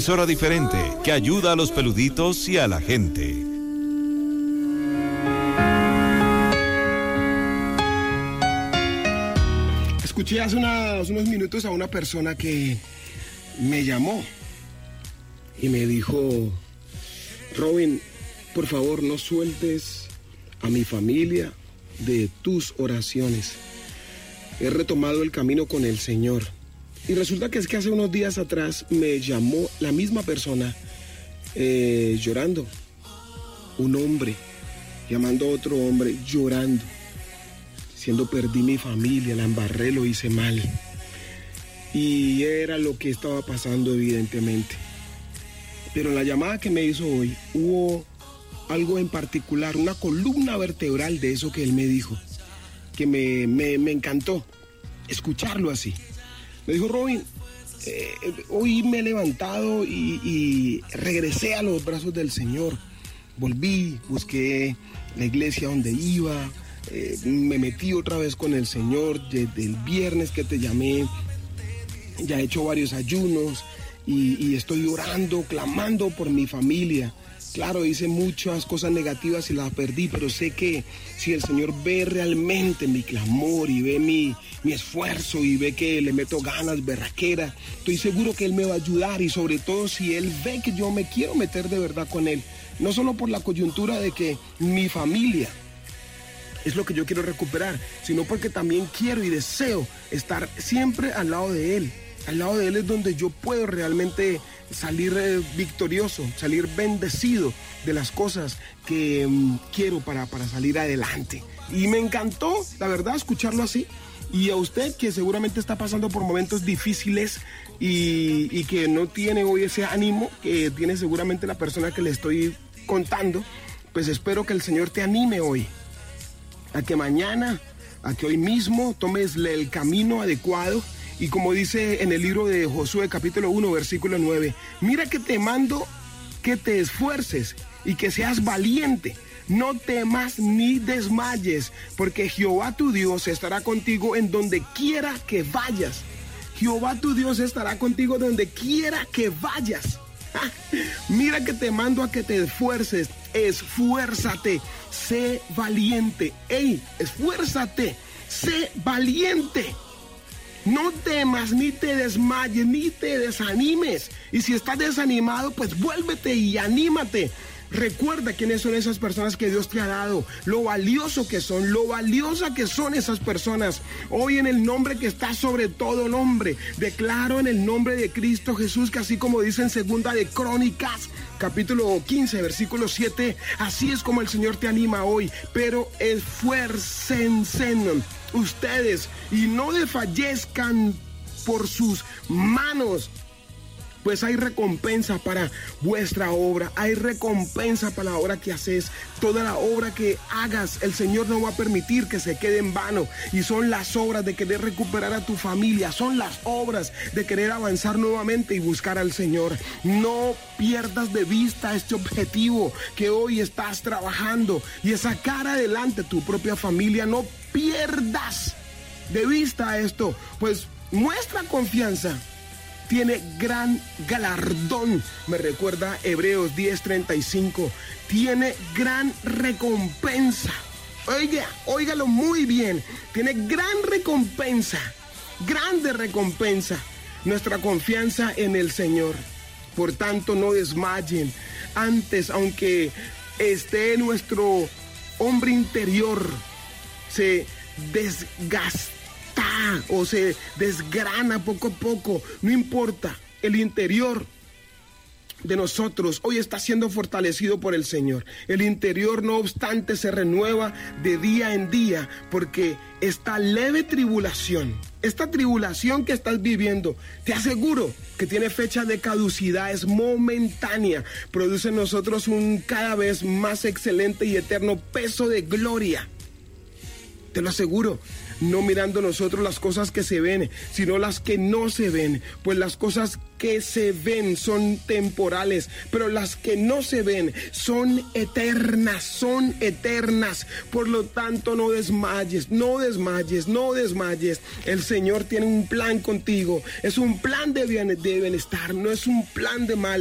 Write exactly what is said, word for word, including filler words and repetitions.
Emisora diferente que ayuda a los peluditos y a la gente. Escuché hace unos, unos minutos a una persona que me llamó y me dijo: Robin, por favor no sueltes a mi familia de tus oraciones. He retomado el camino con el Señor. Y resulta que es que hace unos días atrás me llamó la misma persona eh, llorando. Un hombre llamando a otro hombre llorando. Diciendo: perdí mi familia, la embarré, lo hice mal. Y era lo que estaba pasando evidentemente. Pero en la llamada que me hizo hoy hubo algo en particular, una columna vertebral de eso que él me dijo, que me, me, me encantó escucharlo así. Me dijo: Robin, eh, hoy me he levantado y, y regresé a los brazos del Señor. Volví, busqué la iglesia donde iba, eh, me metí otra vez con el Señor. Desde el viernes que te llamé, ya he hecho varios ayunos y, y estoy orando, clamando por mi familia. Claro, hice muchas cosas negativas y las perdí, pero sé que si el Señor ve realmente mi clamor y ve mi, mi esfuerzo y ve que le meto ganas, berraquera, estoy seguro que Él me va a ayudar, y sobre todo si Él ve que yo me quiero meter de verdad con Él. No solo por la coyuntura de que mi familia es lo que yo quiero recuperar, sino porque también quiero y deseo estar siempre al lado de Él. Al lado de Él es donde yo puedo realmente salir eh, victorioso, salir bendecido de las cosas que um, quiero para, para salir adelante. Y me encantó, la verdad, escucharlo así. Y a usted que seguramente está pasando por momentos difíciles y, y que no tiene hoy ese ánimo que tiene seguramente la persona que le estoy contando, pues espero que el Señor te anime hoy a que mañana, a que hoy mismo tomes el camino adecuado. Y como dice en el libro de Josué capítulo uno versículo nueve, mira que te mando que te esfuerces y que seas valiente. No temas ni desmayes, porque Jehová tu Dios estará contigo en donde quiera que vayas. Jehová tu Dios estará contigo donde quiera que vayas. Ah, mira que te mando a que te esfuerces, esfuérzate, sé valiente. Ey, esfuérzate, sé valiente. No temas, ni te desmayes, ni te desanimes. Y si estás desanimado, pues vuélvete y anímate. Recuerda quiénes son esas personas que Dios te ha dado, lo valioso que son, lo valiosa que son esas personas. Hoy, en el nombre que está sobre todo nombre, declaro en el nombre de Cristo Jesús que, así como dice en segunda de Crónicas capítulo quince versículo siete, así es como el Señor te anima hoy. Pero esfuércense ustedes y no desfallezcan por sus manos, pues hay recompensa para vuestra obra, hay recompensa para la obra que haces. Toda la obra que hagas, el Señor no va a permitir que se quede en vano. Y son las obras de querer recuperar a tu familia, son las obras de querer avanzar nuevamente y buscar al Señor. No pierdas de vista este objetivo que hoy estás trabajando, y es sacar adelante tu propia familia. No pierdas de vista esto, pues muestra confianza, tiene gran galardón. Me recuerda Hebreos diez treinta y cinco. Tiene gran recompensa. Oiga, óigalo muy bien. Tiene gran recompensa. Grande recompensa. Nuestra confianza en el Señor. Por tanto, no desmayen. Antes, aunque esté nuestro hombre interior, se desgasta o se desgrana poco a poco, no importa, el interior de nosotros hoy está siendo fortalecido por el Señor. El interior, no obstante, se renueva de día en día, porque esta leve tribulación, esta tribulación que estás viviendo, te aseguro que tiene fecha de caducidad, es momentánea, produce en nosotros un cada vez más excelente y eterno peso de gloria. Te lo aseguro. no mirando nosotros las cosas que se ven, sino las que no se ven, pues las cosas que se ven son temporales, pero las que no se ven son eternas, son eternas. Por lo tanto, no desmayes, no desmayes, no desmayes. El Señor tiene un plan contigo, es un plan de bienestar, no es un plan de mal.